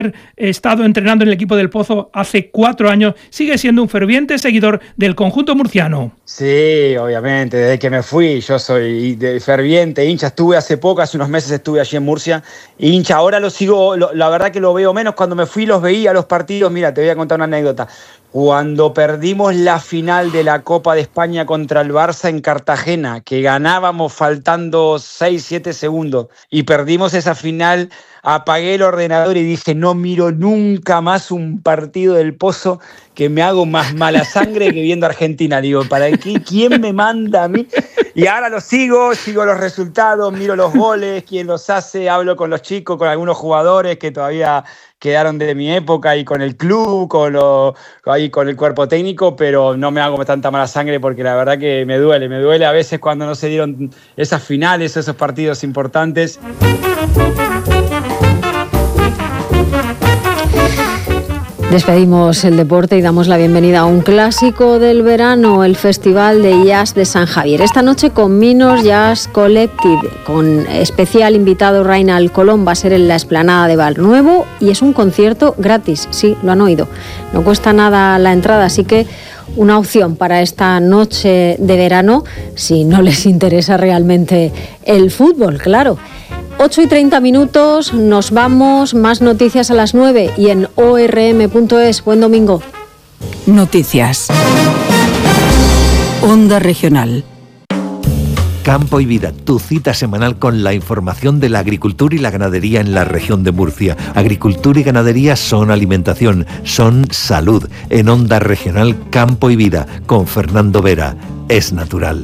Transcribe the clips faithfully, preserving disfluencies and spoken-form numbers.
He estado entrenando en el equipo del Pozo hace cuatro años, sigue siendo un ferviente seguidor del conjunto murciano. Sí, obviamente, desde que me fui yo soy de ferviente hincha. Estuve hace poco, hace unos meses estuve allí en Murcia, hincha. Ahora lo sigo, lo, la verdad que lo veo menos. Cuando me fui los veía los partidos. Mira, te voy a contar una anécdota. Cuando perdimos la final de la Copa de España contra el Barça en Cartagena, que ganábamos faltando seis, siete segundos y perdimos esa final, apagué el ordenador y dije, no miro nunca más un partido del Pozo, que me hago más mala sangre que viendo Argentina. Digo, ¿para qué? ¿Quién me manda a mí? Y ahora lo sigo, sigo los resultados, miro los goles, quién los hace, hablo con los chicos, con algunos jugadores que todavía quedaron de mi época y con el club, con, lo, ahí con el cuerpo técnico, pero no me hago tanta mala sangre porque la verdad que me duele, me duele a veces cuando no se dieron esas finales, esos partidos importantes. Despedimos el deporte y damos la bienvenida a un clásico del verano, el Festival de Jazz de San Javier. Esta noche con Minos Jazz Collective, con especial invitado Reinald Colón, va a ser en la explanada de Barnuevo y es un concierto gratis, sí, lo han oído. No cuesta nada la entrada, así que una opción para esta noche de verano, si no les interesa realmente el fútbol, claro. ocho y treinta minutos, nos vamos, más noticias a las nueve y en o erre eme punto es. Buen domingo. Noticias. Onda Regional. Campo y Vida, tu cita semanal con la información de la agricultura y la ganadería en la región de Murcia. Agricultura y ganadería son alimentación, son salud. En Onda Regional, Campo y Vida, con Fernando Vera. Es natural.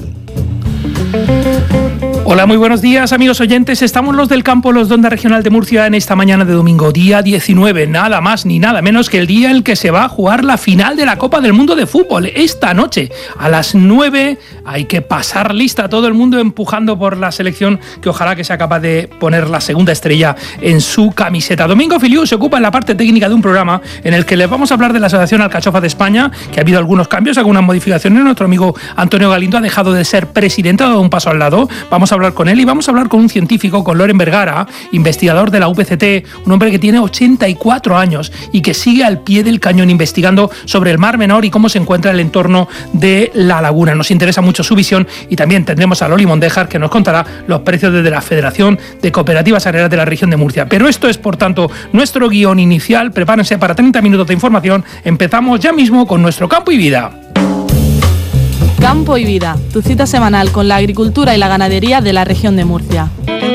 Hola, muy buenos días, amigos oyentes. Estamos los del campo, los de Onda Regional de Murcia, en esta mañana de domingo, día diecinueve, nada más ni nada menos que el día en el que se va a jugar la final de la Copa del Mundo de Fútbol. Esta noche, a las nueve, hay que pasar lista, todo el mundo empujando por la selección, que ojalá que sea capaz de poner la segunda estrella en su camiseta. Domingo Filiu se ocupa en la parte técnica de un programa en el que les vamos a hablar de la Asociación Alcachofa de España, que ha habido algunos cambios, algunas modificaciones. Nuestro amigo Antonio Galindo ha dejado de ser presidente, ha dado un paso al lado. Vamos a hablar con él y vamos a hablar con un científico, con Loren Vergara, investigador de la U P C T, un hombre que tiene ochenta y cuatro años y que sigue al pie del cañón investigando sobre el Mar Menor y cómo se encuentra el entorno de la laguna. Nos interesa mucho su visión y también tendremos a Loli Mondejar, que nos contará los precios desde la Federación de Cooperativas Agrarias de la región de Murcia. Pero esto es, por tanto, nuestro guión inicial. Prepárense para treinta minutos de información. Empezamos ya mismo con nuestro Campo y Vida. Campo y Vida, tu cita semanal con la agricultura y la ganadería de la región de Murcia.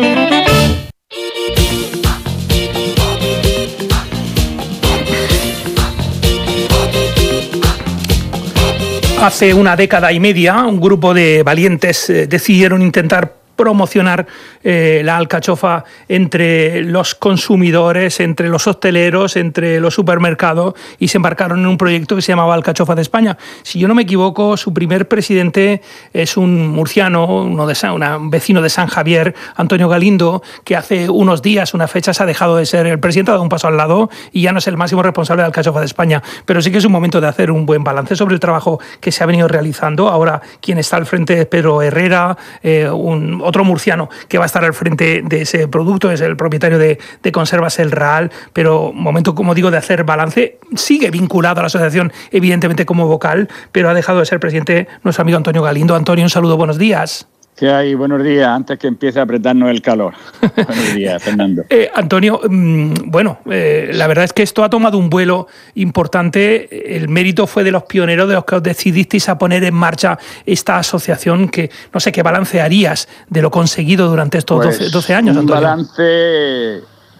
Hace una década y media, un grupo de valientes eh, decidieron intentar promocionar eh, la alcachofa entre los consumidores, entre los hosteleros, entre los supermercados, y se embarcaron en un proyecto que se llamaba Alcachofa de España. Si yo no me equivoco, su primer presidente es un murciano, uno de San, una, un vecino de San Javier, Antonio Galindo, que hace unos días, unas fechas, ha dejado de ser el presidente, ha dado un paso al lado y ya no es el máximo responsable de Alcachofa de España. Pero sí que es un momento de hacer un buen balance sobre el trabajo que se ha venido realizando. Ahora quien está al frente es Pedro Herrera, eh, un otro murciano que va a estar al frente de ese producto, es el propietario de, de Conservas El Raal, pero momento, como digo, de hacer balance. Sigue vinculado a la asociación, evidentemente como vocal, pero ha dejado de ser presidente nuestro amigo Antonio Galindo. Antonio, un saludo, buenos días. ¿Qué hay? Buenos días, antes que empiece a apretarnos el calor. Buenos días, Fernando. eh, Antonio, mmm, bueno, eh, la verdad es que esto ha tomado un vuelo importante. El mérito fue de los pioneros, de los que os decidisteis a poner en marcha esta asociación, que no sé qué balance harías de lo conseguido durante estos pues, doce, doce años, Antonio. Un balance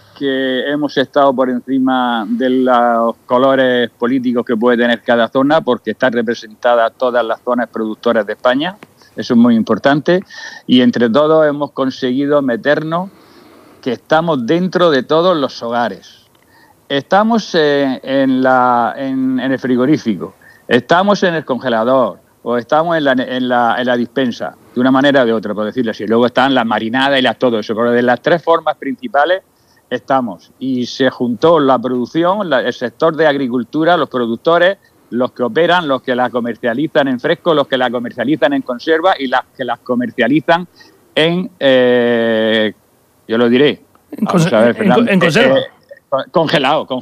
que hemos estado por encima de los colores políticos que puede tener cada zona, porque están representadas todas las zonas productoras de España. Eso es muy importante, y entre todos hemos conseguido meternos que estamos dentro de todos los hogares. Estamos eh, en, la, en, en el frigorífico, estamos en el congelador o estamos en la, en, la, en la dispensa, de una manera o de otra, por decirlo así. Luego están las marinadas y las, todo eso, pero de las tres formas principales estamos. Y se juntó la producción, la, el sector de agricultura, los productores, los que operan, los que la comercializan en fresco, los que la comercializan en conserva y las que las comercializan en, eh, yo lo diré, en, Vamos a ver, Fernando, en, en conserva. Eh, Congelado, congelado.